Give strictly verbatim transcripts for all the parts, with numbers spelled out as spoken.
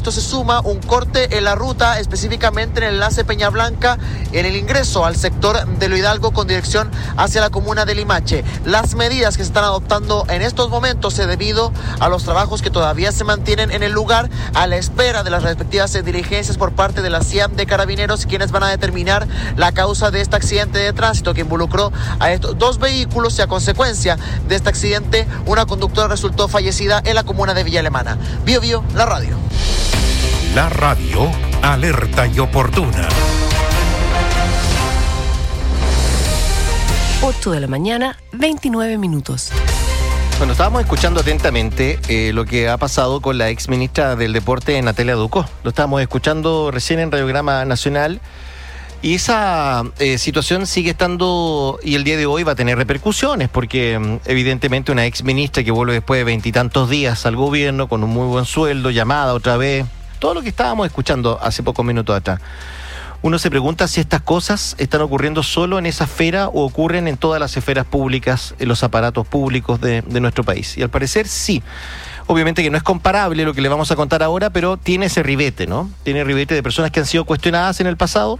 esto se suma un corte en la ruta, específicamente en el enlace Peña Blanca, en el ingreso al sector de Lo Hidalgo con dirección hacia la comuna de Limache. Las medidas que se están adoptando en estos momentos se debido a los trabajos que todavía se mantienen en el lugar a la espera de las respectivas diligencias por parte de la C I A M de Carabineros, quienes van a determinar la causa de este accidente de tránsito que involucró a estos dos vehículos y a consecuencia de este accidente una conductora resultó fallecida en la comuna de Villa Alemana. Bio Bio, la radio. La radio alerta y oportuna. ocho de la mañana, veintinueve minutos. Bueno, estábamos escuchando atentamente eh, lo que ha pasado con la ex ministra del Deporte, Natalia Ducó. Lo estábamos escuchando recién en Radiograma Nacional. Y esa eh, situación sigue estando, y el día de hoy va a tener repercusiones, porque evidentemente una ex ministra que vuelve después de veintitantos días al gobierno con un muy buen sueldo, llamada otra vez, todo lo que estábamos escuchando hace pocos minutos atrás. Uno se pregunta si estas cosas están ocurriendo solo en esa esfera o ocurren en todas las esferas públicas, en los aparatos públicos de, de nuestro país. Y al parecer sí. Obviamente que no es comparable lo que le vamos a contar ahora, pero tiene ese ribete, ¿no? Tiene ribete de personas que han sido cuestionadas en el pasado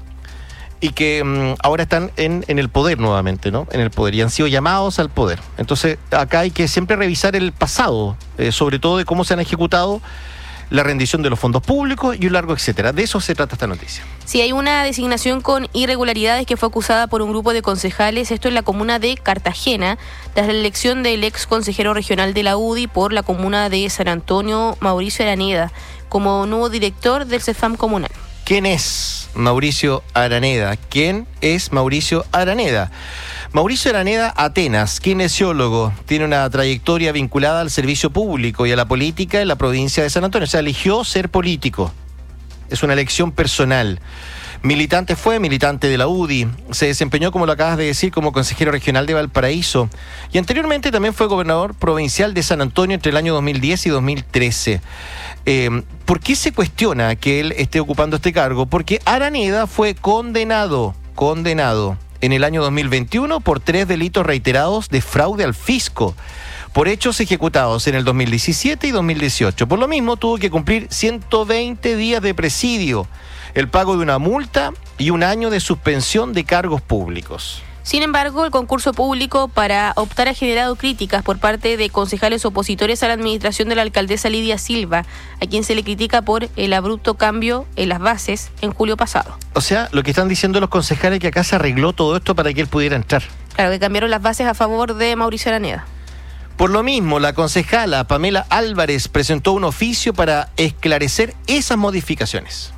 y que um, ahora están en, en el poder nuevamente, ¿no? En el poder, y han sido llamados al poder. Entonces, acá hay que siempre revisar el pasado, eh, sobre todo de cómo se han ejecutado la rendición de los fondos públicos y un largo etcétera. De eso se trata esta noticia. Sí, hay una designación con irregularidades que fue acusada por un grupo de concejales, esto en la comuna de Cartagena, tras la elección del ex consejero regional de la U D I por la comuna de San Antonio, Mauricio Araneda, como nuevo director del CEFAM comunal. ¿Quién es Mauricio Araneda? ¿Quién es Mauricio Araneda? Mauricio Araneda Atenas, kinesiólogo, tiene una trayectoria vinculada al servicio público y a la política en la provincia de San Antonio. O sea, eligió ser político. Es una elección personal. Militante fue, militante de la U D I, se desempeñó, como lo acabas de decir, como consejero regional de Valparaíso y anteriormente también fue gobernador provincial de San Antonio entre el año dos mil diez y dos mil trece. Eh, ¿Por qué se cuestiona que él esté ocupando este cargo? Porque Araneda fue condenado, condenado en el año dos mil veintiuno por tres delitos reiterados de fraude al fisco, por hechos ejecutados en el dos mil diecisiete y dos mil dieciocho. Por lo mismo, tuvo que cumplir ciento veinte días de presidio, el pago de una multa y un año de suspensión de cargos públicos. Sin embargo, el concurso público para optar ha generado críticas por parte de concejales opositores a la administración de la alcaldesa Lidia Silva, a quien se le critica por el abrupto cambio en las bases en julio pasado. O sea, lo que están diciendo los concejales es que acá se arregló todo esto para que él pudiera entrar. Claro, que cambiaron las bases a favor de Mauricio Araneda. Por lo mismo, la concejala Pamela Álvarez presentó un oficio para esclarecer esas modificaciones.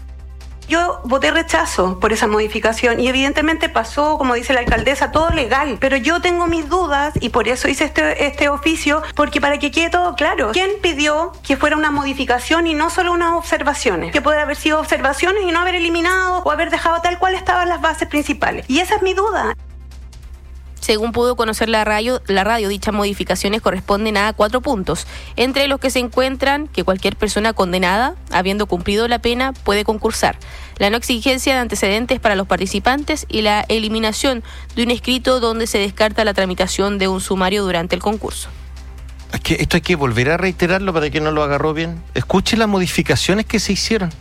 Yo voté rechazo por esa modificación y evidentemente pasó, como dice la alcaldesa, todo legal, pero yo tengo mis dudas y por eso hice este, este oficio, porque para que quede todo claro, ¿quién pidió que fuera una modificación y no solo unas observaciones? Que puede haber sido observaciones y no haber eliminado o haber dejado tal cual estaban las bases principales. Y esa es mi duda. Según pudo conocer la radio, la radio, dichas modificaciones corresponden a cuatro puntos, entre los que se encuentran que cualquier persona condenada, habiendo cumplido la pena, puede concursar, la no exigencia de antecedentes para los participantes y la eliminación de un escrito donde se descarta la tramitación de un sumario durante el concurso. Es que esto hay que volver a reiterarlo para que no lo agarró bien. Escuche las modificaciones que se hicieron.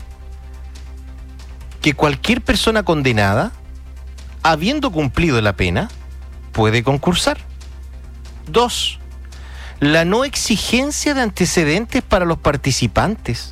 Que cualquier persona condenada, habiendo cumplido la pena, puede concursar. Dos, la no exigencia de antecedentes para los participantes.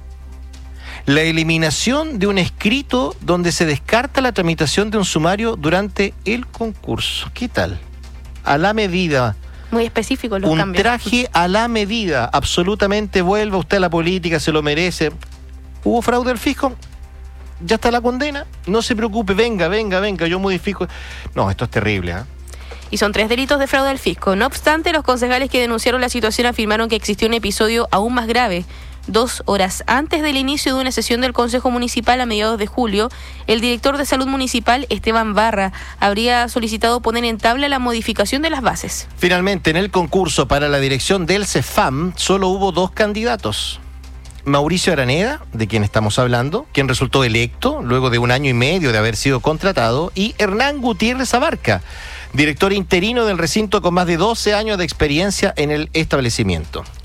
La eliminación de un escrito donde se descarta la tramitación de un sumario durante el concurso. ¿Qué tal? A la medida. Muy específico los un cambios. Un traje a la medida. Absolutamente, vuelva usted a la política, se lo merece. ¿Hubo fraude al fisco? Ya está la condena. No se preocupe, venga, venga, venga, yo modifico. No, esto es terrible, ¿eh? Y son tres delitos de fraude al fisco. No obstante, los concejales que denunciaron la situación afirmaron que existió un episodio aún más grave. Dos horas antes del inicio de una sesión del Consejo Municipal a mediados de julio, el director de Salud Municipal, Esteban Barra, habría solicitado poner en tabla la modificación de las bases. Finalmente, en el concurso para la dirección del CEFAM, solo hubo dos candidatos. Mauricio Araneda, de quien estamos hablando, quien resultó electo luego de un año y medio de haber sido contratado, y Hernán Gutiérrez Abarca, director interino del recinto con más de doce años de experiencia en el establecimiento.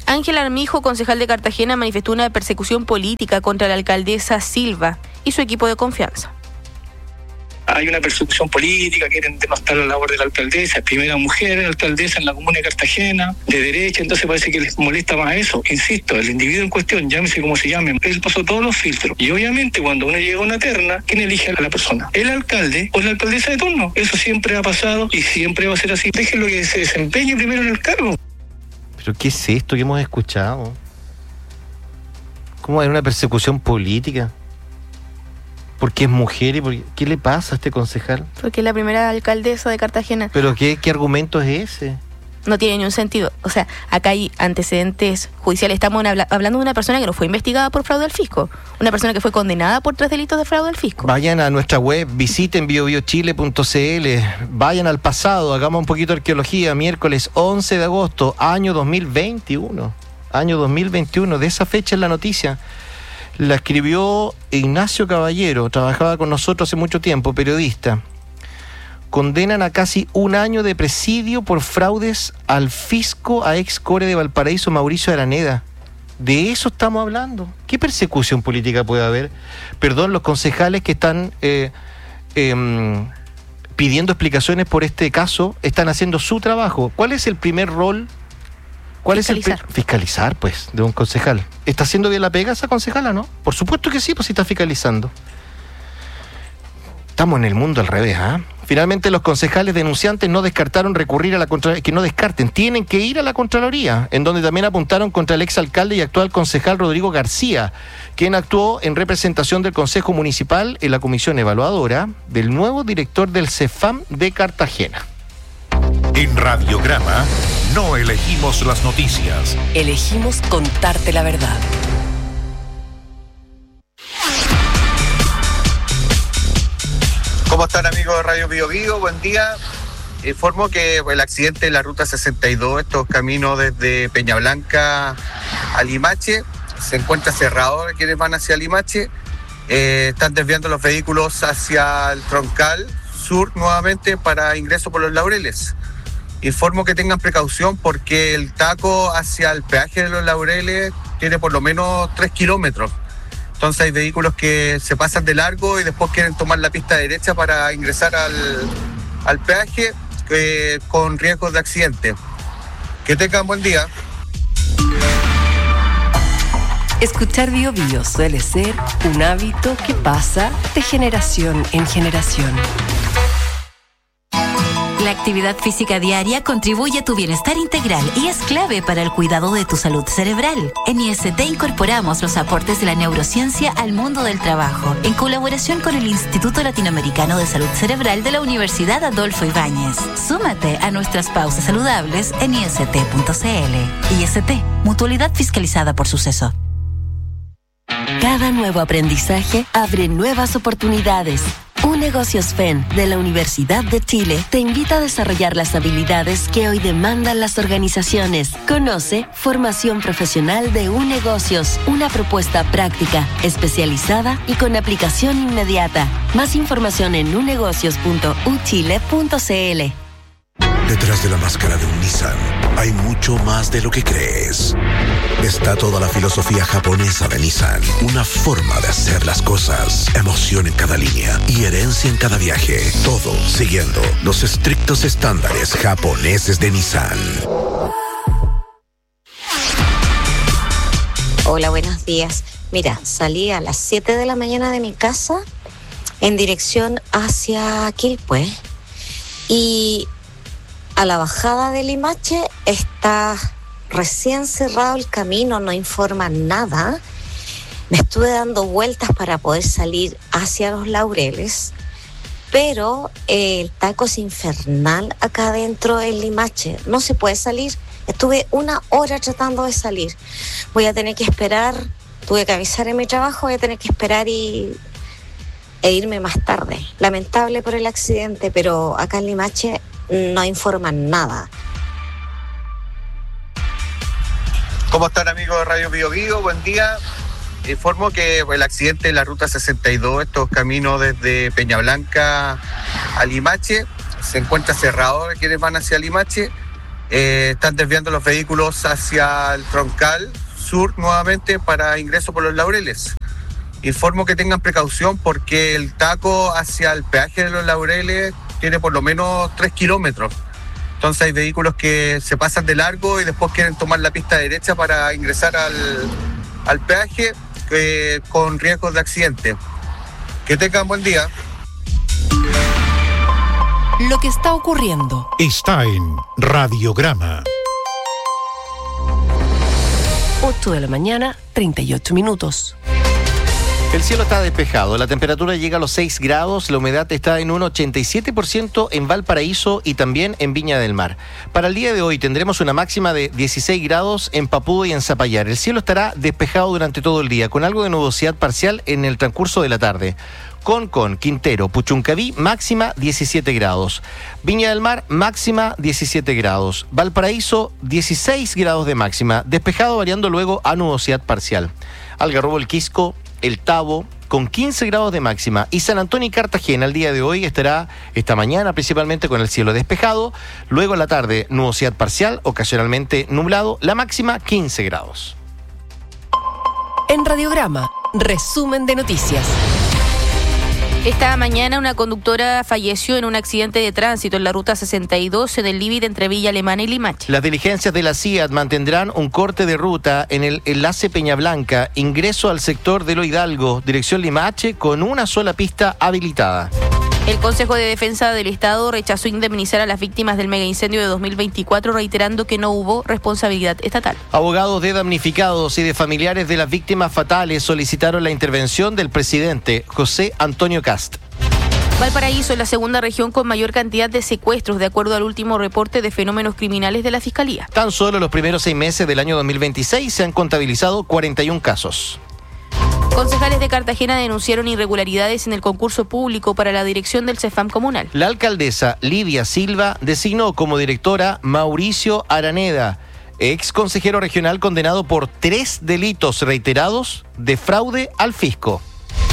Ángel Armijo, concejal de Cartagena, manifestó una persecución política contra la alcaldesa Silva y su equipo de confianza. Hay una persecución política, quieren denostar la labor de la alcaldesa, es primera mujer alcaldesa en la comuna de Cartagena, de derecha, entonces parece que les molesta más eso. Insisto, el individuo en cuestión, llámese como se llame, él pasó todos los filtros. Y obviamente cuando uno llega a una terna, ¿quién elige a la persona? ¿El alcalde o la alcaldesa de turno? Eso siempre ha pasado y siempre va a ser así. Déjenlo que se desempeñe primero en el cargo. ¿Pero qué es esto que hemos escuchado? ¿Cómo hay una persecución política? Porque es mujer y porque... ¿Qué le pasa a este concejal? Porque es la primera alcaldesa de Cartagena. ¿Pero qué, qué argumento es ese? No tiene ni un sentido. O sea, acá hay antecedentes judiciales. Estamos habla- hablando de una persona que no fue investigada por fraude al fisco. Una persona que fue condenada por tres delitos de fraude al fisco. Vayan a nuestra web, visiten bio bio chile punto c l, vayan al pasado, hagamos un poquito de arqueología. Miércoles once de agosto, año dos mil veintiuno. Año dos mil veintiuno, de esa fecha es la noticia. La escribió Ignacio Caballero, trabajaba con nosotros hace mucho tiempo, periodista. Condenan a casi un año de presidio por fraudes al fisco a ex core de Valparaíso, Mauricio Araneda. De eso estamos hablando. ¿Qué persecución política puede haber? Perdón, los concejales que están eh, eh, pidiendo explicaciones por este caso están haciendo su trabajo. ¿Cuál es el primer rol? ¿Cuál Fiscalizar. es el pri- Fiscalizar, pues, de un concejal. ¿Está haciendo bien la pega esa concejala, no? Por supuesto que sí, pues si está fiscalizando. Estamos en el mundo al revés, ¿ah? ¿eh? Finalmente los concejales denunciantes no descartaron recurrir a la Contraloría, que no descarten, tienen que ir a la Contraloría, en donde también apuntaron contra el exalcalde y actual concejal Rodrigo García, quien actuó en representación del Consejo Municipal en la comisión evaluadora del nuevo director del CEFAM de Cartagena. En Radiograma no elegimos las noticias. Elegimos contarte la verdad. ¿Cómo están, amigos de Radio Bio Bio? Buen día. Informo que el accidente de la ruta sesenta y dos, estos caminos desde Peña Blanca a Limache, se encuentra cerrado. Quienes van hacia Limache eh, están desviando los vehículos hacia el troncal sur nuevamente para ingreso por los Laureles. Informo que tengan precaución porque el taco hacia el peaje de los Laureles tiene por lo menos tres kilómetros. Entonces hay vehículos que se pasan de largo y después quieren tomar la pista derecha para ingresar al, al peaje eh, con riesgos de accidente. Que tengan buen día. Escuchar Bio Bio suele ser un hábito que pasa de generación en generación. La actividad física diaria contribuye a tu bienestar integral y es clave para el cuidado de tu salud cerebral. En I S T incorporamos los aportes de la neurociencia al mundo del trabajo, en colaboración con el Instituto Latinoamericano de Salud Cerebral de la Universidad Adolfo Ibáñez. Súmate a nuestras pausas saludables en i s t punto c l. I S T, mutualidad fiscalizada por Suceso. Cada nuevo aprendizaje abre nuevas oportunidades. UNegocios F E N de la Universidad de Chile te invita a desarrollar las habilidades que hoy demandan las organizaciones. Conoce Formación Profesional de UNegocios, una propuesta práctica, especializada y con aplicación inmediata. Más información en u negocios punto u chile punto c l. Detrás de la máscara de un Nissan hay mucho más de lo que crees. Está toda la filosofía japonesa de Nissan, una forma de hacer las cosas, emoción en cada línea y herencia en cada viaje, todo siguiendo los estrictos estándares japoneses de Nissan. Hola, buenos días. Mira, salí a las siete de la mañana de mi casa en dirección hacia Quilpué y a la bajada de Limache está recién cerrado el camino, no informan nada. Me estuve dando vueltas para poder salir hacia los Laureles, pero eh, el taco es infernal acá adentro en Limache. No se puede salir. Estuve una hora tratando de salir. Voy a tener que esperar, tuve que avisar en mi trabajo, voy a tener que esperar y, e irme más tarde. Lamentable por el accidente, pero acá en Limache no informan nada. ¿Cómo están, amigos de Radio Bio Bio? Buen día. Informo que el accidente de la ruta sesenta y dos, estos caminos desde Peña Blanca a Limache, se encuentra cerrado. Quienes van hacia Limache eh, están desviando los vehículos hacia el troncal sur nuevamente para ingreso por los Laureles. Informo que tengan precaución porque el taco hacia el peaje de los Laureles tiene por lo menos tres kilómetros. Entonces hay vehículos que se pasan de largo y después quieren tomar la pista derecha para ingresar al, al peaje eh, con riesgos de accidente. Que tengan buen día. Lo que está ocurriendo está en Radiograma. ocho de la mañana, treinta y ocho minutos. El cielo está despejado, la temperatura llega a los seis grados, la humedad está en un ochenta y siete por ciento en Valparaíso y también en Viña del Mar. Para el día de hoy tendremos una máxima de dieciséis grados en Papudo y en Zapallar. El cielo estará despejado durante todo el día, con algo de nubosidad parcial en el transcurso de la tarde. Concón, Quintero, Puchuncaví, máxima diecisiete grados. Viña del Mar, máxima diecisiete grados. Valparaíso, dieciséis grados de máxima. Despejado variando luego a nubosidad parcial. Algarrobo, El Quisco, El Tabo, con quince grados de máxima. Y San Antonio y Cartagena el día de hoy estará, esta mañana principalmente, con el cielo despejado. Luego en la tarde, nubosidad parcial, ocasionalmente nublado. La máxima, quince grados. En Radiograma, resumen de noticias. Esta mañana una conductora falleció en un accidente de tránsito en la ruta sesenta y dos en el límite entre Villa Alemana y Limache. Las diligencias de la C I A T mantendrán un corte de ruta en el enlace Peñablanca, ingreso al sector de Lo Hidalgo, dirección Limache, con una sola pista habilitada. El Consejo de Defensa del Estado rechazó indemnizar a las víctimas del megaincendio de dos mil veinticuatro, reiterando que no hubo responsabilidad estatal. Abogados de damnificados y de familiares de las víctimas fatales solicitaron la intervención del presidente José Antonio Kast. Valparaíso es la segunda región con mayor cantidad de secuestros, de acuerdo al último reporte de fenómenos criminales de la Fiscalía. Tan solo los primeros seis meses del año dos mil veintiséis se han contabilizado cuarenta y un casos. Concejales de Cartagena denunciaron irregularidades en el concurso público para la dirección del CEFAM comunal. La alcaldesa Lidia Silva designó como directora Mauricio Araneda, ex consejero regional condenado por tres delitos reiterados de fraude al fisco.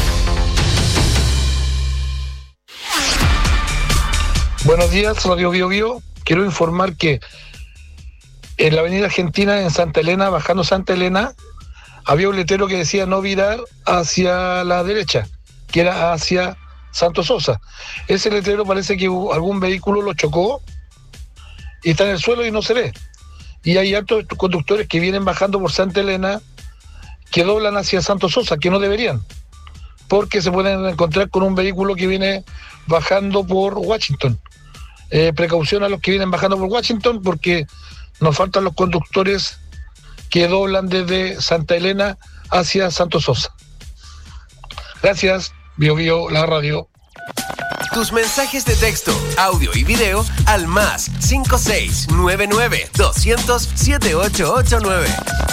Buenos días, Radio Bio Bio. Quiero informar que en la avenida Argentina, en Santa Elena, bajando Santa Elena, había un letrero que decía no virar hacia la derecha, que era hacia Santo Sosa. Ese letrero parece que algún vehículo lo chocó y está en el suelo y no se ve. Y hay altos conductores que vienen bajando por Santa Elena que doblan hacia Santo Sosa, que no deberían, porque se pueden encontrar con un vehículo que viene bajando por Washington. Eh, precaución a los que vienen bajando por Washington, porque nos faltan los conductores que doblan desde Santa Elena hacia Santo Sosa. Gracias, Bio Bio, la radio. Tus mensajes de texto, audio y video al más cinco seis nueve nueve dos cero cero siete ocho ocho nueve.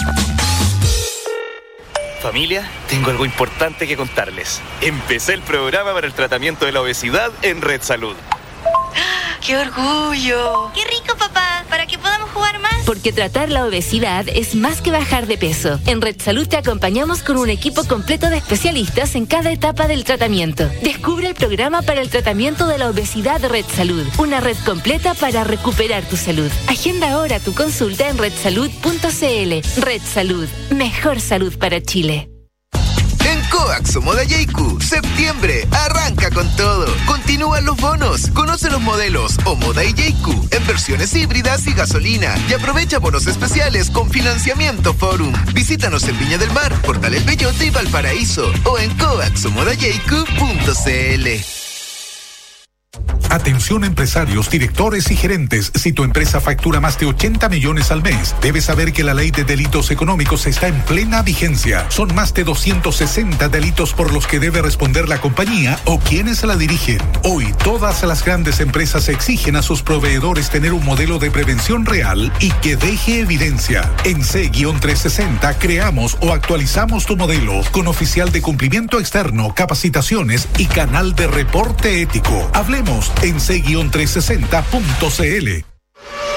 Familia, tengo algo importante que contarles. Empecé el programa para el tratamiento de la obesidad en Red Salud. ¡Qué orgullo! ¡Qué rico, papá! Para que podamos jugar más. Porque tratar la obesidad es más que bajar de peso. En Red Salud te acompañamos con un equipo completo de especialistas en cada etapa del tratamiento. Descubre el programa para el tratamiento de la obesidad de Red Salud. Una red completa para recuperar tu salud. Agenda ahora tu consulta en red salud punto c l. Red Salud. Mejor salud para Chile. En Coax o Moda Yeiku, septiembre arranca con todo. Continúan los bonos. Conoce los modelos o Moda y Yeiku en versiones híbridas y gasolina. Y aprovecha bonos especiales con financiamiento Forum. Visítanos en Viña del Mar, Portal El Bellote y Valparaíso. O en coax o moda yeiku punto c l. Atención empresarios, directores y gerentes. Si tu empresa factura más de ochenta millones al mes, debes saber que la ley de delitos económicos está en plena vigencia. Son más de doscientos sesenta delitos por los que debe responder la compañía o quienes la dirigen. Hoy, todas las grandes empresas exigen a sus proveedores tener un modelo de prevención real y que deje evidencia. En C trescientos sesenta creamos o actualizamos tu modelo con oficial de cumplimiento externo, capacitaciones y canal de reporte ético. Hablemos en C trescientos sesenta punto c l.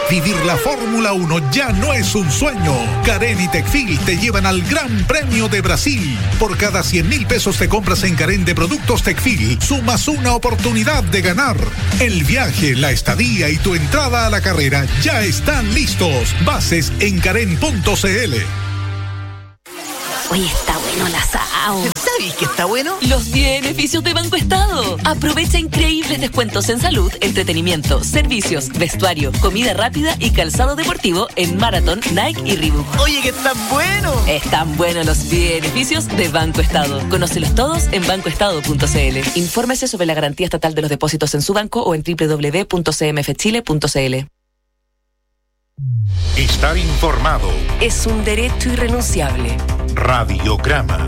Vivir la Fórmula uno ya no es un sueño. Carén y Tecfil te llevan al Gran Premio de Brasil. Por cada cien mil pesos te compras en Carén de productos Tecfil, sumas una oportunidad de ganar. El viaje, la estadía y tu entrada a la carrera ya están listos. Bases en carén punto c l. Oye, está bueno el asado. ¿Sabes que está bueno? Los beneficios de Banco Estado. Aprovecha increíbles descuentos en salud, entretenimiento, servicios, vestuario, comida rápida y calzado deportivo en Marathon, Nike y Reebok. Oye, que están buenos. Están buenos los beneficios de Banco Estado. Conócelos todos en banco estado punto c l. Infórmese sobre la garantía estatal de los depósitos en su banco o en doble u doble u doble u punto c m f chile punto c l. Estar informado es un derecho irrenunciable. Radiograma.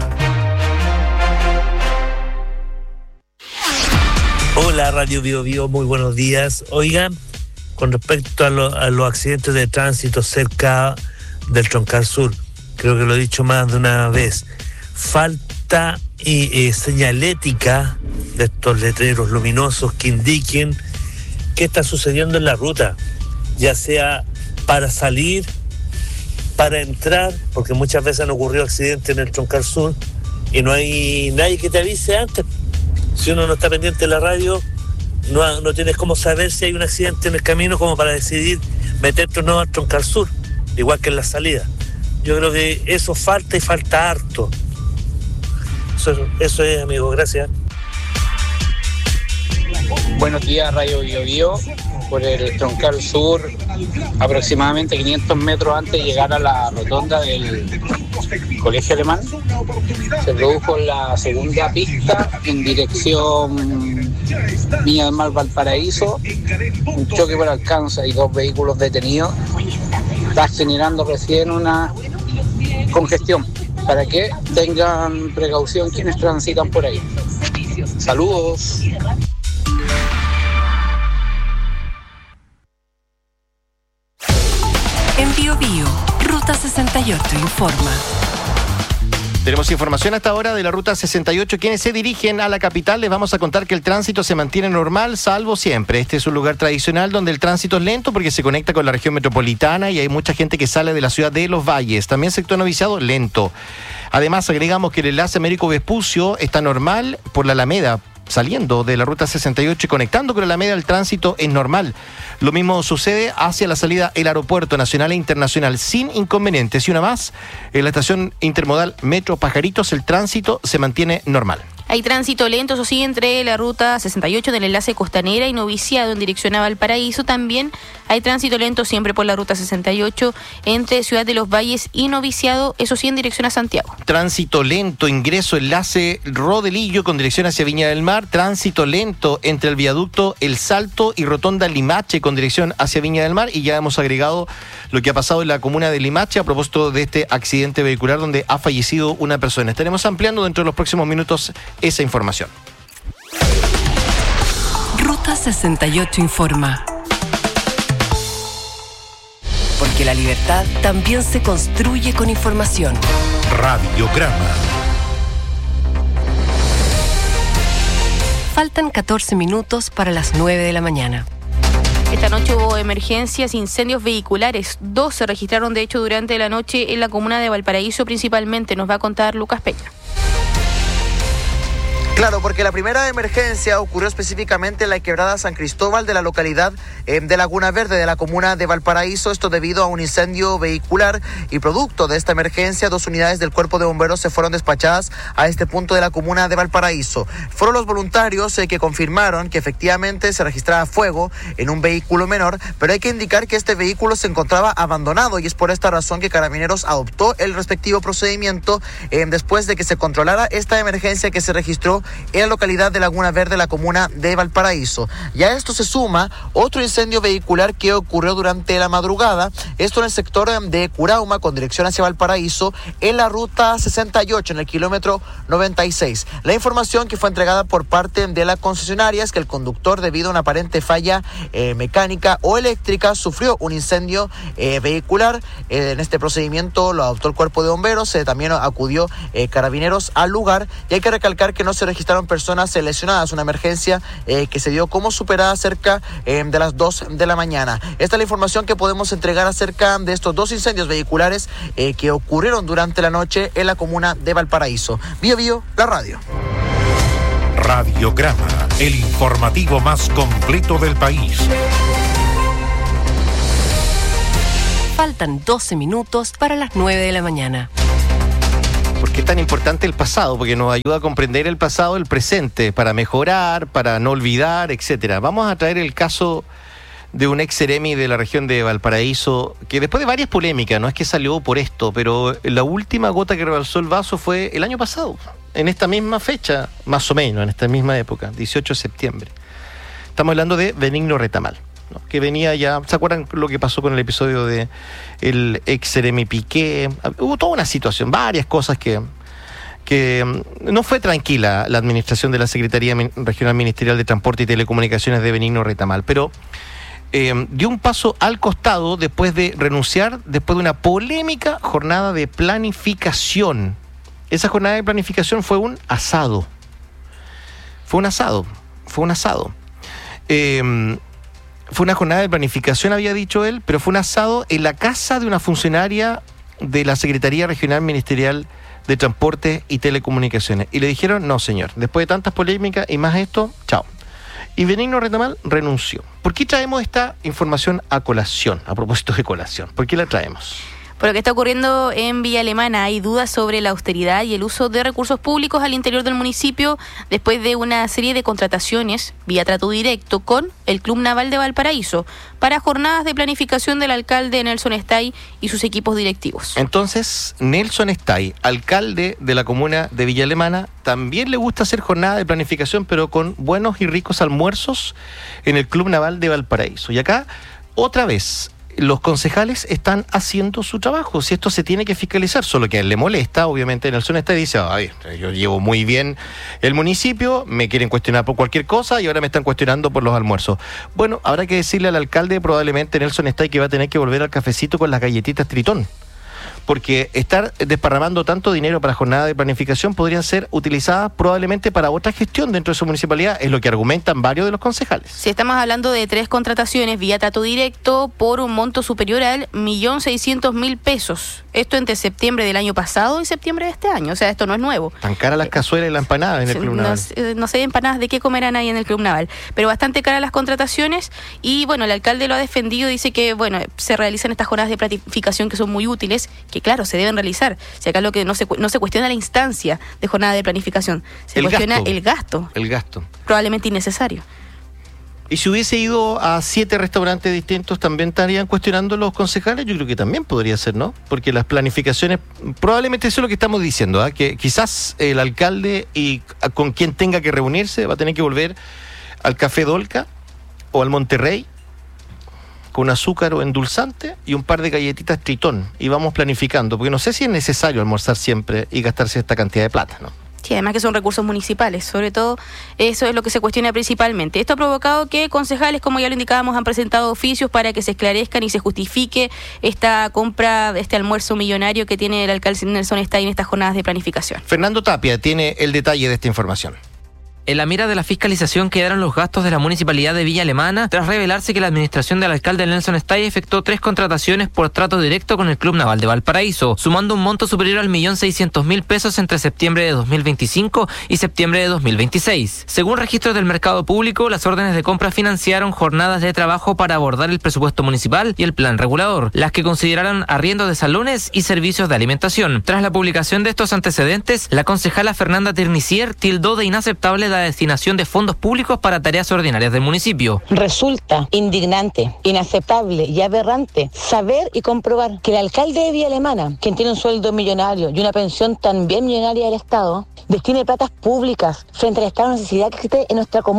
Hola, Radio Bio Bio, muy buenos días. Oigan, con respecto a, lo, a los accidentes de tránsito cerca del Troncal Sur, creo que lo he dicho más de una vez, falta y, eh, señalética de estos letreros luminosos que indiquen qué está sucediendo en la ruta, ya sea para salir, para entrar, porque muchas veces han ocurrido accidentes en el Troncal Sur y no hay nadie que te avise antes. Si uno no está pendiente de la radio, no, no tienes cómo saber si hay un accidente en el camino como para decidir meterte o no al Troncal Sur, igual que en la salida. Yo creo que eso falta y falta harto. Eso, eso es, amigo, gracias. Buenos días, Radio Bio Bio. Por el Troncal Sur, aproximadamente quinientos metros antes de llegar a la rotonda del Colegio Alemán, se produjo la segunda pista en dirección Viña del Mar Valparaíso, un choque por alcance y dos vehículos detenidos. Está generando recién una congestión, para que tengan precaución quienes transitan por ahí. Saludos. En Bio Bio, Ruta sesenta y ocho informa. Tenemos información hasta ahora de la Ruta sesenta y ocho. Quienes se dirigen a la capital, les vamos a contar que el tránsito se mantiene normal, salvo siempre. Este es un lugar tradicional donde el tránsito es lento porque se conecta con la región metropolitana y hay mucha gente que sale de la ciudad de Los Valles. También sector Noviciado, lento. Además, agregamos que el enlace Américo Vespucio está normal por la Alameda. Saliendo de la Ruta sesenta y ocho y conectando con la Alameda, el tránsito es normal. Lo mismo sucede hacia la salida el Aeropuerto Nacional e Internacional sin inconvenientes. Y una más, en la estación intermodal Metro Pajaritos, el tránsito se mantiene normal. Hay tránsito lento, eso sí, entre la Ruta sesenta y ocho del enlace Costanera y Noviciado en dirección a Valparaíso. También hay tránsito lento siempre por la Ruta sesenta y ocho entre Ciudad de los Valles y Noviciado, eso sí, en dirección a Santiago. Tránsito lento, ingreso enlace Rodelillo con dirección hacia Viña del Mar. Tránsito lento entre el viaducto El Salto y Rotonda Limache con dirección hacia Viña del Mar. Y ya hemos agregado lo que ha pasado en la comuna de Limache a propósito de este accidente vehicular donde ha fallecido una persona. Estaremos ampliando dentro de los próximos minutos esa información. Ruta sesenta y ocho informa. Porque la libertad también se construye con información. Radiograma. Faltan catorce minutos para las nueve de la mañana. Esta noche hubo emergencias, incendios vehiculares. Dos se registraron, de hecho, durante la noche en la comuna de Valparaíso principalmente. Nos va a contar Lucas Peña. Claro, porque la primera emergencia ocurrió específicamente en la quebrada San Cristóbal de la localidad eh, de Laguna Verde de la comuna de Valparaíso. Esto debido a un incendio vehicular y producto de esta emergencia, dos unidades del Cuerpo de Bomberos se fueron despachadas a este punto de la comuna de Valparaíso. Fueron los voluntarios eh, que confirmaron que efectivamente se registraba fuego en un vehículo menor, pero hay que indicar que este vehículo se encontraba abandonado y es por esta razón que Carabineros adoptó el respectivo procedimiento eh, después de que se controlara esta emergencia que se registró en la localidad de Laguna Verde, la comuna de Valparaíso. Y a esto se suma otro incendio vehicular que ocurrió durante la madrugada, esto en el sector de Curauma con dirección hacia Valparaíso, en la Ruta sesenta y ocho, en el kilómetro noventa y seis. La información que fue entregada por parte de la concesionaria es que el conductor, debido a una aparente falla eh, mecánica o eléctrica, sufrió un incendio eh, vehicular. Eh, en este procedimiento lo adoptó el Cuerpo de Bomberos, eh, también acudió eh, Carabineros al lugar, y hay que recalcar que no se registró registraron personas lesionadas, una emergencia eh, que se dio como superada cerca eh, de las dos de la mañana. Esta es la información que podemos entregar acerca de estos dos incendios vehiculares eh, que ocurrieron durante la noche en la comuna de Valparaíso. Bio Bio, la radio. Radiograma, el informativo más completo del país. Faltan doce minutos para las nueve de la mañana. ¿Por qué es tan importante el pasado? Porque nos ayuda a comprender el pasado, el presente, para mejorar, para no olvidar, etcétera. Vamos a traer el caso de un ex seremi de la región de Valparaíso, que después de varias polémicas, no es que salió por esto, pero la última gota que rebalsó el vaso fue el año pasado, en esta misma fecha, más o menos, en esta misma época, dieciocho de septiembre. Estamos hablando de Benigno Retamal, ¿no? Que venía ya, ¿se acuerdan lo que pasó con el episodio de el ex seremi Piqué? Hubo toda una situación, varias cosas que, que no fue tranquila la administración de la Secretaría Regional Ministerial de Transporte y Telecomunicaciones de Benigno Retamal, pero eh, dio un paso al costado después de renunciar, después de una polémica jornada de planificación. Esa jornada de planificación fue un asado. Fue un asado, fue un asado. Eh, Fue una jornada de planificación, había dicho él, pero fue un asado en la casa de una funcionaria de la Secretaría Regional Ministerial de Transporte y Telecomunicaciones. Y le dijeron, no señor, después de tantas polémicas y más esto, chao. Y Benigno Retamal renunció. ¿Por qué traemos esta información a colación, a propósito de colación? ¿Por qué la traemos? Por lo que está ocurriendo en Villa Alemana, hay dudas sobre la austeridad y el uso de recursos públicos al interior del municipio después de una serie de contrataciones vía trato directo con el Club Naval de Valparaíso para jornadas de planificación del alcalde Nelson Estay y sus equipos directivos. Entonces, Nelson Estay, alcalde de la comuna de Villa Alemana, también le gusta hacer jornada de planificación, pero con buenos y ricos almuerzos en el Club Naval de Valparaíso. Y acá, otra vez, los concejales están haciendo su trabajo. Si esto se tiene que fiscalizar, solo que a él le molesta, obviamente Nelson Estay dice, ay, yo llevo muy bien el municipio, me quieren cuestionar por cualquier cosa y ahora me están cuestionando por los almuerzos. Bueno, habrá que decirle al alcalde, probablemente Nelson Estay, que va a tener que volver al cafecito con las galletitas Tritón, porque estar desparramando tanto dinero para jornada de planificación podrían ser utilizadas probablemente para otra gestión dentro de su municipalidad, es lo que argumentan varios de los concejales. Si estamos hablando de tres contrataciones vía trato directo por un monto superior al un millón seiscientos mil pesos. Esto entre septiembre del año pasado y septiembre de este año, o sea, esto no es nuevo. Tan caras las cazuelas y las empanadas en el Club no, Naval. No sé empanadas de qué comerán ahí en el Club Naval, pero bastante caras las contrataciones y bueno, el alcalde lo ha defendido, dice que bueno, se realizan estas jornadas de planificación que son muy útiles, que claro, se deben realizar. Si acá lo que no se, no se cuestiona la instancia de jornada de planificación, se el cuestiona gasto. el gasto. El gasto. Probablemente innecesario. Y si hubiese ido a siete restaurantes distintos, ¿también estarían cuestionando los concejales? Yo creo que también podría ser, ¿no? Porque las planificaciones, probablemente eso es lo que estamos diciendo, ¿eh? Que quizás el alcalde y con quien tenga que reunirse va a tener que volver al Café Dolca o al Monterrey con azúcar o endulzante y un par de galletitas Tritón. Y vamos planificando, porque no sé si es necesario almorzar siempre y gastarse esta cantidad de plata, ¿no? Sí, además que son recursos municipales, sobre todo eso es lo que se cuestiona principalmente. Esto ha provocado que concejales, como ya lo indicábamos, han presentado oficios para que se esclarezcan y se justifique esta compra, este almuerzo millonario que tiene el alcalde Nelson Estay en estas jornadas de planificación. Fernando Tapia tiene el detalle de esta información. En la mira de la fiscalización quedaron los gastos de la Municipalidad de Villa Alemana, tras revelarse que la administración del alcalde Nelson Estay efectuó tres contrataciones por trato directo con el Club Naval de Valparaíso, sumando un monto superior al millón seiscientos mil pesos entre septiembre de dos mil veinticinco y septiembre de dos mil veintiséis. Según registros del mercado público, las órdenes de compra financiaron jornadas de trabajo para abordar el presupuesto municipal y el plan regulador, las que consideraron arriendo de salones y servicios de alimentación. Tras la publicación de estos antecedentes, la concejala Fernanda Ternicier tildó de inaceptable la destinación de fondos públicos para tareas ordinarias del municipio. Resulta indignante, inaceptable y aberrante saber y comprobar que el alcalde de Villa Alemana, quien tiene un sueldo millonario y una pensión también millonaria del Estado, destine platas públicas frente al estado de necesidad que existe en nuestra comuna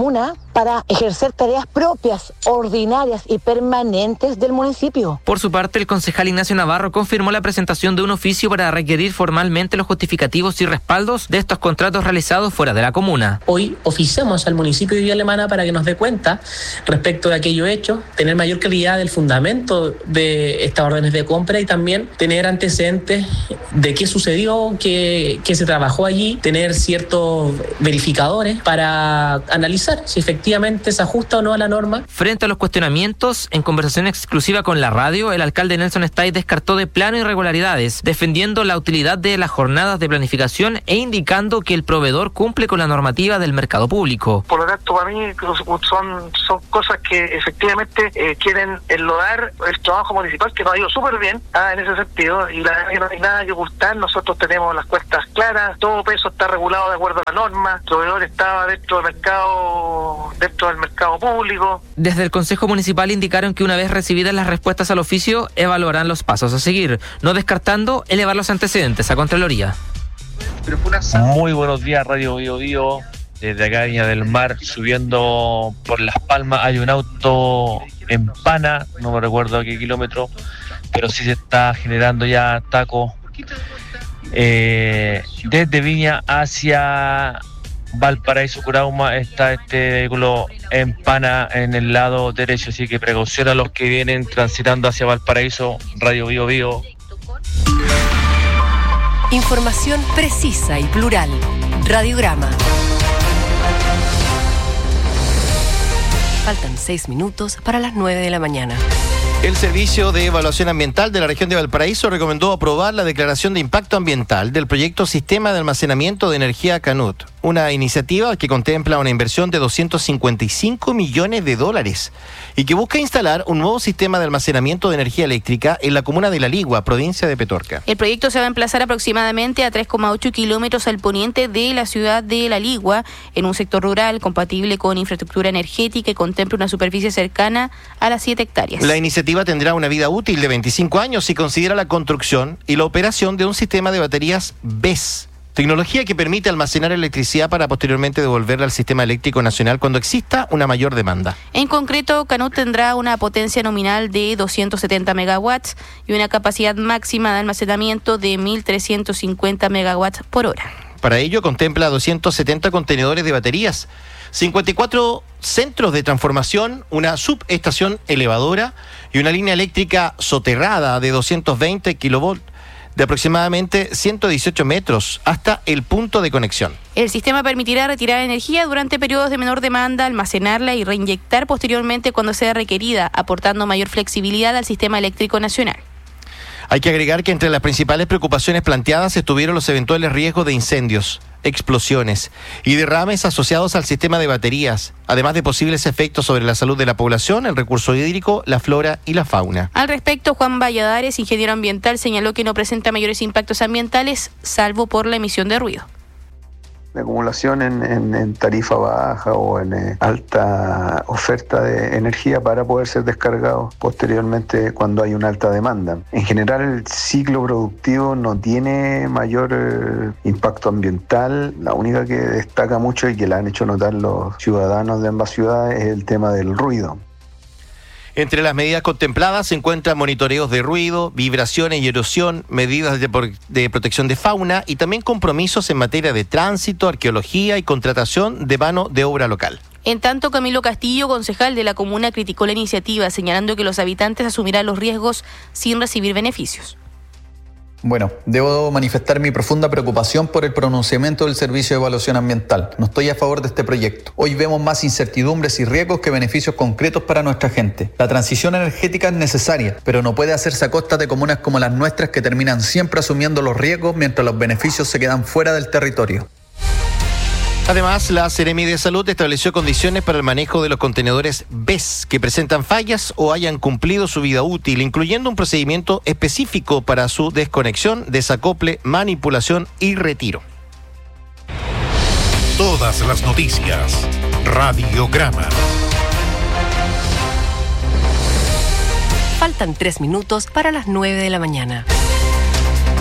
para ejercer tareas propias, ordinarias y permanentes del municipio. Por su parte, el concejal Ignacio Navarro confirmó la presentación de un oficio para requerir formalmente los justificativos y respaldos de estos contratos realizados fuera de la comuna. Hoy oficiamos al municipio de Villa Alemana para que nos dé cuenta respecto de aquello hecho, tener mayor claridad del fundamento de estas órdenes de compra y también tener antecedentes de qué sucedió, qué, qué se trabajó allí, tener ciertos verificadores para analizar si efectivamente se ajusta o no a la norma. Frente a los cuestionamientos, en conversación exclusiva con la radio, el alcalde Nelson Stay descartó de plano irregularidades, defendiendo la utilidad de las jornadas de planificación e indicando que el proveedor cumple con la normativa del mercado público. Por lo tanto, para mí son, son cosas que efectivamente eh, quieren enlodar el trabajo municipal, que nos ha ido súper bien ah, en ese sentido, y la verdad que no hay nada que ocultar. Nosotros tenemos las cuentas claras, todo peso está regulado de acuerdo a la norma, el proveedor estaba dentro del mercado, dentro del mercado público. Desde el Consejo Municipal indicaron que una vez recibidas las respuestas al oficio, evaluarán los pasos a seguir, no descartando elevar los antecedentes a Contraloría. Muy buenos días, Radio Bio Bio. Desde acá, Viña del Mar, subiendo por Las Palmas, hay un auto en Pana, no me recuerdo a qué kilómetro, pero sí se está generando ya taco. Eh, desde Viña hacia Valparaíso, Curauma, está este vehículo en Pana en el lado derecho, así que precaución a los que vienen transitando hacia Valparaíso. Radio Bio Bio. Información precisa y plural. Radiograma. Faltan seis minutos para las nueve de la mañana. El Servicio de Evaluación Ambiental de la región de Valparaíso recomendó aprobar la declaración de impacto ambiental del proyecto Sistema de Almacenamiento de Energía Canut, una iniciativa que contempla una inversión de doscientos cincuenta y cinco millones de dólares y que busca instalar un nuevo sistema de almacenamiento de energía eléctrica en la comuna de La Ligua, provincia de Petorca. El proyecto se va a emplazar aproximadamente a tres coma ocho kilómetros al poniente de la ciudad de La Ligua, en un sector rural compatible con infraestructura energética y contempla una superficie cercana a las siete hectáreas. La iniciativa tendrá una vida útil de veinticinco años y considera la construcción y la operación de un sistema de baterías B E S, tecnología que permite almacenar electricidad para posteriormente devolverla al sistema eléctrico nacional cuando exista una mayor demanda. En concreto, Canut tendrá una potencia nominal de doscientos setenta megawatts y una capacidad máxima de almacenamiento de mil trescientos cincuenta megawatts por hora. Para ello contempla doscientos setenta contenedores de baterías, cincuenta y cuatro centros de transformación, una subestación elevadora y una línea eléctrica soterrada de doscientos veinte kilovolts de aproximadamente ciento dieciocho metros hasta el punto de conexión. El sistema permitirá retirar energía durante periodos de menor demanda, almacenarla y reinyectar posteriormente cuando sea requerida, aportando mayor flexibilidad al sistema eléctrico nacional. Hay que agregar que entre las principales preocupaciones planteadas estuvieron los eventuales riesgos de incendios, explosiones y derrames asociados al sistema de baterías, además de posibles efectos sobre la salud de la población, el recurso hídrico, la flora y la fauna. Al respecto, Juan Valladares, ingeniero ambiental, señaló que no presenta mayores impactos ambientales, salvo por la emisión de ruido. La acumulación en, en, en tarifa baja o en eh, alta oferta de energía para poder ser descargado posteriormente cuando hay una alta demanda. En general, el ciclo productivo no tiene mayor eh, impacto ambiental. La única que destaca mucho y que la han hecho notar los ciudadanos de ambas ciudades es el tema del ruido. Entre las medidas contempladas se encuentran monitoreos de ruido, vibraciones y erosión, medidas de, por, de protección de fauna y también compromisos en materia de tránsito, arqueología y contratación de mano de obra local. En tanto, Camilo Castillo, concejal de la comuna, criticó la iniciativa, señalando que los habitantes asumirán los riesgos sin recibir beneficios. Bueno, debo manifestar mi profunda preocupación por el pronunciamiento del Servicio de Evaluación Ambiental. No estoy a favor de este proyecto. Hoy vemos más incertidumbres y riesgos que beneficios concretos para nuestra gente. La transición energética es necesaria, pero no puede hacerse a costa de comunas como las nuestras que terminan siempre asumiendo los riesgos mientras los beneficios se quedan fuera del territorio. Además, la Seremi de Salud estableció condiciones para el manejo de los contenedores B E S que presentan fallas o hayan cumplido su vida útil, incluyendo un procedimiento específico para su desconexión, desacople, manipulación y retiro. Todas las noticias. Radiograma. Faltan tres minutos para las nueve de la mañana.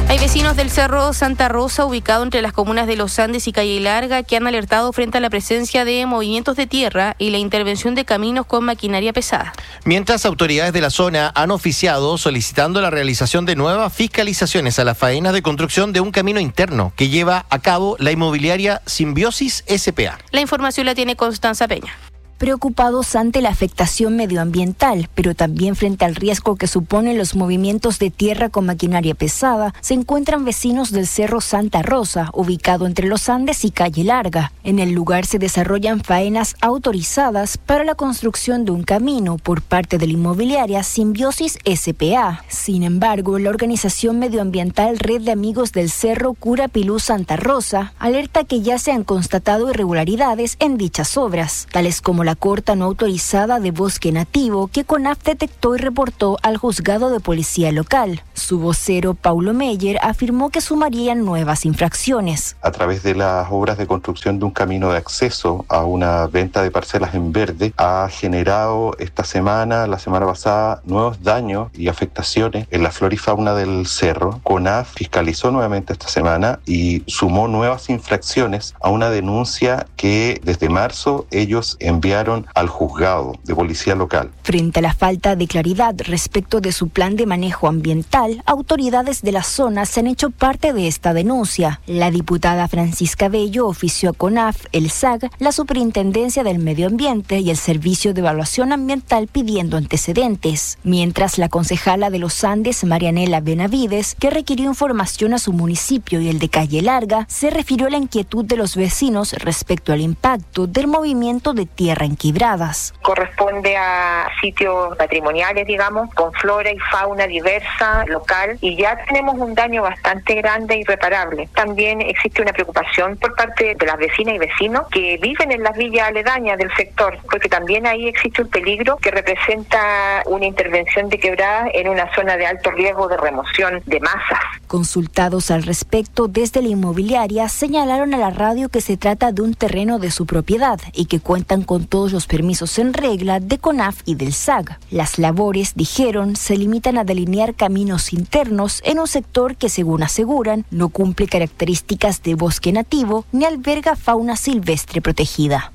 Hay vecinos del Cerro Santa Rosa, ubicado entre las comunas de Los Andes y Calle Larga, que han alertado frente a la presencia de movimientos de tierra y la intervención de caminos con maquinaria pesada. Mientras autoridades de la zona han oficiado solicitando la realización de nuevas fiscalizaciones a las faenas de construcción de un camino interno que lleva a cabo la inmobiliaria Simbiosis S P A. La información la tiene Constanza Peña. Preocupados ante la afectación medioambiental, pero también frente al riesgo que suponen los movimientos de tierra con maquinaria pesada, se encuentran vecinos del Cerro Santa Rosa, ubicado entre Los Andes y Calle Larga. En el lugar se desarrollan faenas autorizadas para la construcción de un camino por parte de la inmobiliaria Simbiosis S P A. Sin embargo, la organización medioambiental Red de Amigos del Cerro Curapilú Santa Rosa alerta que ya se han constatado irregularidades en dichas obras, tales como la la corta no autorizada de bosque nativo que CONAF detectó y reportó al juzgado de policía local. Su vocero, Paulo Meyer, afirmó que sumarían nuevas infracciones. A través de las obras de construcción de un camino de acceso a una venta de parcelas en verde, ha generado esta semana, la semana pasada, nuevos daños y afectaciones en la flora y fauna del cerro. CONAF fiscalizó nuevamente esta semana y sumó nuevas infracciones a una denuncia que desde marzo ellos enviaron al juzgado de policía local. Frente a la falta de claridad respecto de su plan de manejo ambiental, autoridades de la zona se han hecho parte de esta denuncia. La diputada Francisca Bello ofició a CONAF, el S A G, la Superintendencia del Medio Ambiente y el Servicio de Evaluación Ambiental pidiendo antecedentes. Mientras la concejala de Los Andes, Marianela Benavides, que requirió información a su municipio y el de Calle Larga, se refirió a la inquietud de los vecinos respecto al impacto del movimiento de tierra en quebradas. Corresponde a sitios patrimoniales, digamos, con flora y fauna diversa, local, y ya tenemos un daño bastante grande e irreparable. También existe una preocupación por parte de las vecinas y vecinos que viven en las villas aledañas del sector, porque también ahí existe un peligro que representa una intervención de quebrada en una zona de alto riesgo de remoción de masas. Consultados al respecto desde la inmobiliaria, señalaron a la radio que se trata de un terreno de su propiedad y que cuentan con todos los permisos en regla de CONAF y del S A G. Las labores, dijeron, se limitan a delinear caminos internos en un sector que, según aseguran, no cumple características de bosque nativo ni alberga fauna silvestre protegida.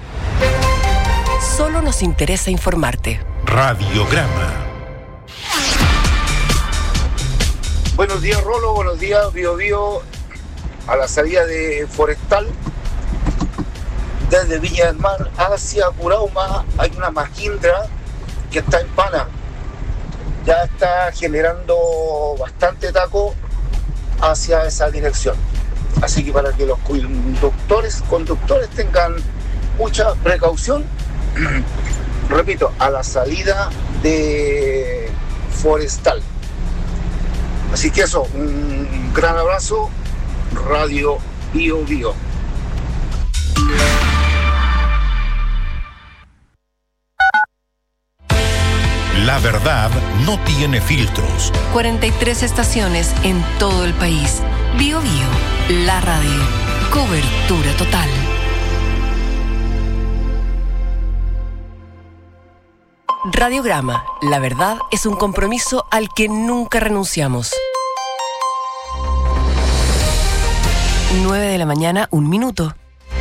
Solo nos interesa informarte. Radiograma. Buenos días, Rolo. Buenos días, Bio Bio. A la salida de Forestal, desde Viña del Mar hacia Curauma, hay una Mahindra que está en Pana. Ya está generando bastante taco hacia esa dirección. Así que para que los conductores, conductores tengan mucha precaución, repito, a la salida de Forestal. Así que eso, un gran abrazo, Radio Bio Bio. La verdad no tiene filtros. cuarenta y tres estaciones en todo el país. Bio Bio, la radio. Cobertura total. Radiograma. La verdad es un compromiso al que nunca renunciamos. nueve de la mañana, un minuto.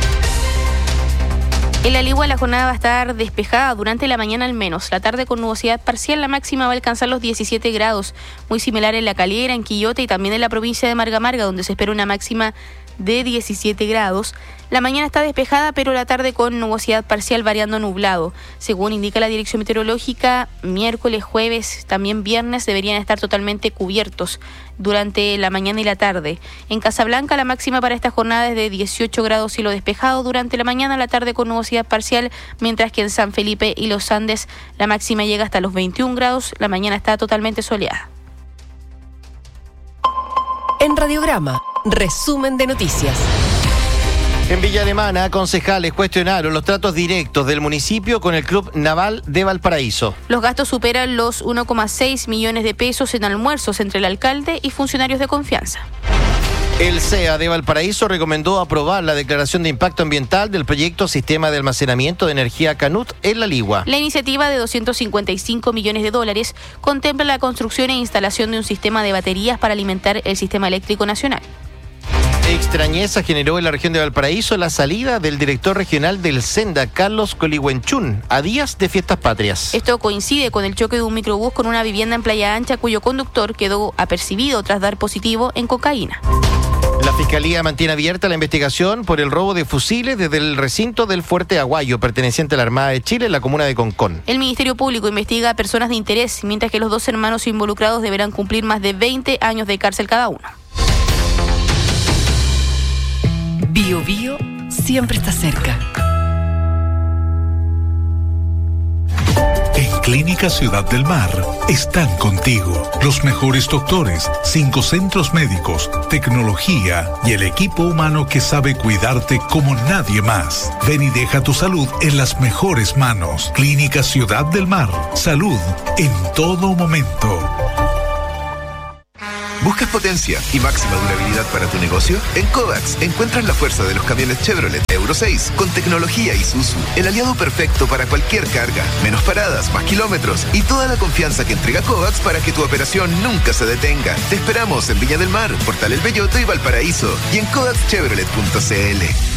En la Ligua la jornada va a estar despejada durante la mañana al menos. La tarde con nubosidad parcial, la máxima va a alcanzar los diecisiete grados. Muy similar en La Calera, en Quillota y también en la provincia de Marga Marga, donde se espera una máxima de diecisiete grados. La mañana está despejada, pero la tarde con nubosidad parcial variando nublado. Según indica la Dirección Meteorológica, miércoles, jueves, también viernes deberían estar totalmente cubiertos durante la mañana y la tarde. En Casablanca la máxima para esta jornada es de dieciocho grados cielo despejado durante la mañana, la tarde con nubosidad parcial, mientras que en San Felipe y Los Andes la máxima llega hasta los veintiún grados, la mañana está totalmente soleada. En Radiograma, resumen de noticias. En Villa Alemana, concejales cuestionaron los tratos directos del municipio con el Club Naval de Valparaíso. Los gastos superan los uno coma seis millones de pesos en almuerzos entre el alcalde y funcionarios de confianza. El C E A de Valparaíso recomendó aprobar la declaración de impacto ambiental del proyecto Sistema de Almacenamiento de Energía Canut en La Ligua. La iniciativa de doscientos cincuenta y cinco millones de dólares contempla la construcción e instalación de un sistema de baterías para alimentar el sistema eléctrico nacional. Extrañeza generó en la región de Valparaíso la salida del director regional del Senda, Carlos Colihuenchún, a días de fiestas patrias. Esto coincide con el choque de un microbús con una vivienda en Playa Ancha, cuyo conductor quedó apercibido tras dar positivo en cocaína. La Fiscalía mantiene abierta la investigación por el robo de fusiles desde el recinto del Fuerte Aguayo, perteneciente a la Armada de Chile, en la comuna de Concón. El Ministerio Público investiga a personas de interés, mientras que los dos hermanos involucrados deberán cumplir más de veinte años de cárcel cada uno. Bio Bio siempre está cerca. En Clínica Ciudad del Mar están contigo los mejores doctores, cinco centros médicos, tecnología y el equipo humano que sabe cuidarte como nadie más. Ven y deja tu salud en las mejores manos. Clínica Ciudad del Mar. Salud en todo momento. ¿Buscas potencia y máxima durabilidad para tu negocio? En Kovacs encuentras la fuerza de los camiones Chevrolet Euro seis con tecnología Isuzu, el aliado perfecto para cualquier carga, menos paradas, más kilómetros y toda la confianza que entrega Kovacs para que tu operación nunca se detenga. Te esperamos en Viña del Mar, Portal El Belloto y Valparaíso y en kovacs chevrolet punto c l.